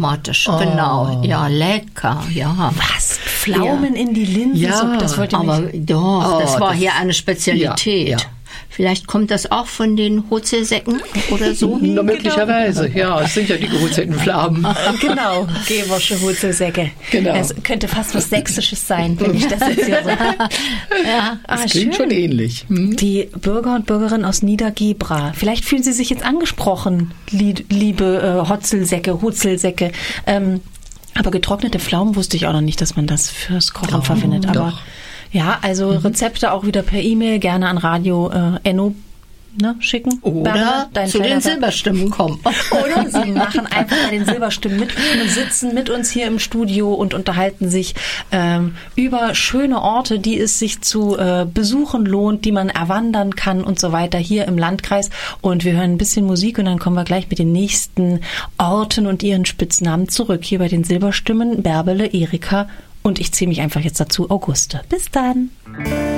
aromatisch, genau. Ja, lecker, ja. Was? Pflaumen in die Linsensuppe? Ja, Das wollte ich aber nicht. doch, das war hier eine Spezialität. Ja. Vielleicht kommt das auch von den Hozelsäcken oder so. Na, möglicherweise, ja. Es sind ja die gehozelten Flammen. Genau, Gewersche Hozelsäcke. Genau. Es könnte fast was Sächsisches sein, wenn ich das jetzt höre. Ja, Das klingt schon ähnlich. Die Bürger und Bürgerinnen aus Niedergebra, vielleicht fühlen Sie sich jetzt angesprochen, liebe Hozelsäcke. Aber getrocknete Pflaumen wusste ich auch noch nicht, dass man das fürs Kochen verwendet. Aber doch. ja, also Rezepte auch wieder per E-Mail, gerne an Radio Enno schicken. Oder zu den Silberstimmen kommen. Oder Sie machen einfach bei den Silberstimmen mit und sitzen mit uns hier im Studio und unterhalten sich über schöne Orte, die es sich zu besuchen lohnt, die man erwandern kann und so weiter hier im Landkreis. Und wir hören ein bisschen Musik und dann kommen wir gleich mit den nächsten Orten und ihren Spitznamen zurück. Hier bei den Silberstimmen Bärbele, Erika und ich ziehe mich einfach jetzt dazu, Auguste. Bis dann.